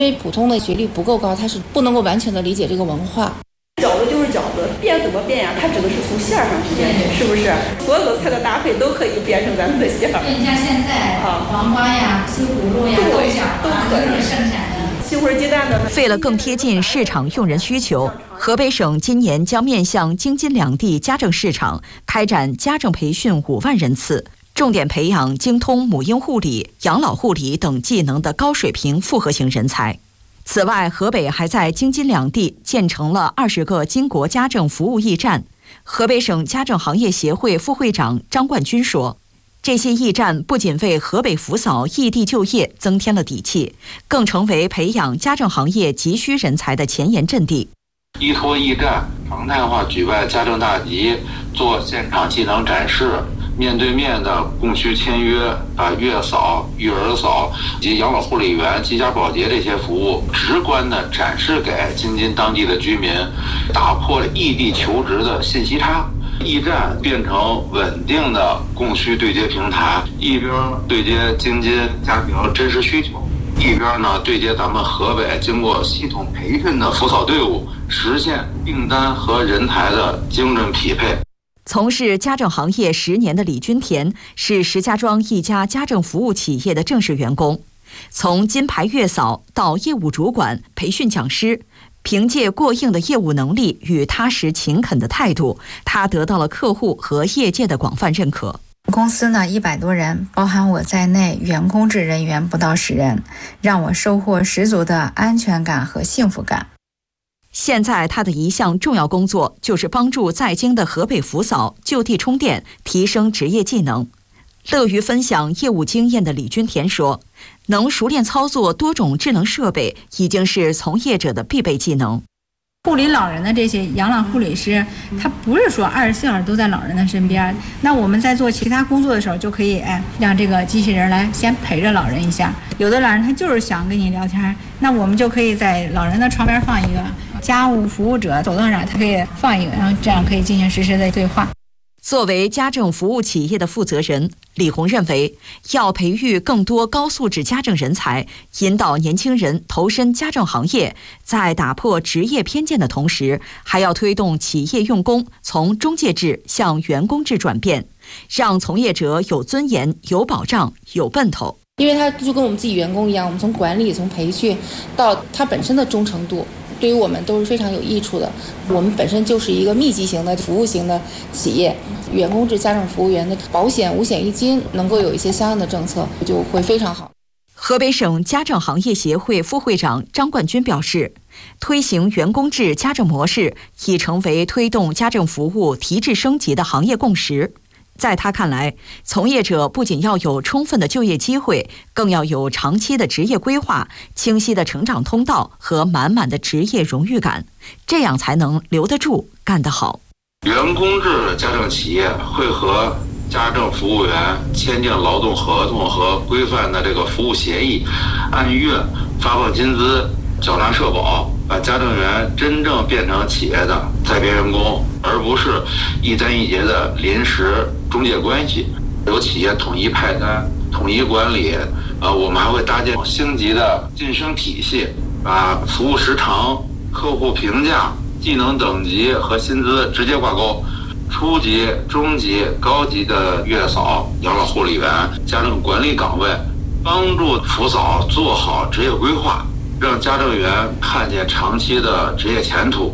因为普通的学历不够高，他是不能够完全的理解这个文化。 饺子就是饺子，变怎么变呀？它指的是从馅儿上去变，是不是？所有的菜的搭配都可以变成咱们的馅儿。 你像现在黄瓜呀、西葫芦呀、豆角都可以生产的。 西葫芦鸡蛋的。 为了更贴近市场用人需求，河北省今年将面向京津两地家政市场开展家政培训5万人次，重点培养精通母婴护理、养老护理等技能的高水平复合型人才。此外，河北还在京津两地建成了20个金国家政服务驿站。河北省家政行业协会副会长张冠军说，这些驿站不仅为河北福嫂异地就业增添了底气，更成为培养家政行业急需人才的前沿阵地。 依托驿站常态化举办家政大集，做现场技能展示，面对面的供需签约，把月嫂、育儿嫂及养老护理员、居家保洁这些服务直观地展示给京津当地的居民，打破了异地求职的信息差。驿站变成稳定的供需对接平台，一边对接京津家庭真实需求，一边呢对接咱们河北经过系统培训的福嫂队伍，实现订单和人才的精准匹配。 从事家政行业10年的李君田是石家庄一家家政服务企业的正式员工，从金牌月嫂到业务主管、培训讲师，凭借过硬的业务能力与踏实勤恳的态度，他得到了客户和业界的广泛认可。 公司呢100多人，包含我在内，员工制人员不到10人，让我收获十足的安全感和幸福感。 现在他的一项重要工作就是帮助在京的河北福嫂就地充电，提升职业技能。乐于分享业务经验的李君田说，能熟练操作多种智能设备已经是从业者的必备技能。 护理老人的这些养老护理师，他不是说24小时都在老人的身边，那我们在做其他工作的时候就可以让这个机器人来先陪着老人一下。有的老人他就是想跟你聊天，那我们就可以在老人的床边放一个家务服务者，走道上他可以放一个，然后这样可以进行实时的对话。 作为家政服务企业的负责人，李红认为，要培育更多高素质家政人才，引导年轻人投身家政行业，在打破职业偏见的同时，还要推动企业用工从中介制向员工制转变，让从业者有尊严、有保障、有奔头。 因为他就跟我们自己员工一样，我们从管理、从培训到他本身的忠诚度，对于我们都是非常有益处的。我们本身就是一个密集型的服务型的企业，员工制家政服务员的保险五险一金能够有一些相应的政策，就会非常好。 河北省家政行业协会副会长张冠军表示，推行员工制家政模式已成为推动家政服务提质升级的行业共识。在他看来，从业者不仅要有充分的就业机会，更要有长期的职业规划、清晰的成长通道和满满的职业荣誉感，这样才能留得住、干得好。 员工制家政企业会和家政服务员签订劳动合同和规范的这个服务协议，按月发放薪资、缴纳社保，把家政员真正变成企业的在编员工，而不是一单一节的临时中介关系。由企业统一派单、统一管理。我们还会搭建星级的晋升体系，把服务时长、客户评价、技能等级和薪资直接挂钩。初级、中级、高级的月嫂、养老护理员、家政管理岗位，帮助福嫂做好职业规划，让家政员看见长期的职业前途。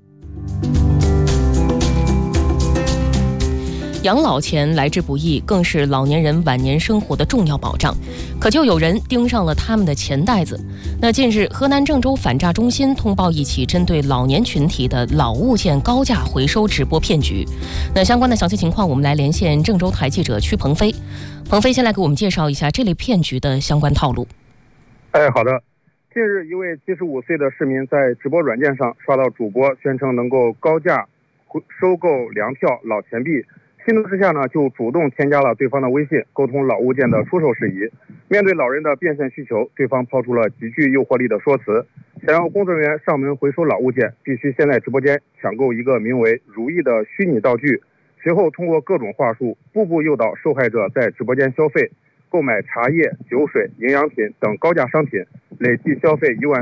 养老钱来之不易，更是老年人晚年生活的重要保障。可就有人盯上了他们的钱袋子。那近日，河南郑州反诈中心通报一起针对老年群体的老物件高价回收直播骗局。那相关的详细情况，我们来连线郑州台记者曲鹏飞。鹏飞先来给我们介绍一下这类骗局的相关套路。 好的。近日，一位75岁的市民在直播软件上刷到主播宣称能够高价收购粮票、老钱币。心动之下呢，就主动添加了对方的微信，沟通老物件的出售事宜。面对老人的变现需求，对方抛出了极具诱惑力的说辞，想要工作人员上门回收老物件，必须先在直播间抢购一个名为“如意”的虚拟道具，随后通过各种话术，步步诱导受害者在直播间消费。 购买茶叶、酒水、营养品等高价商品，累计消费1万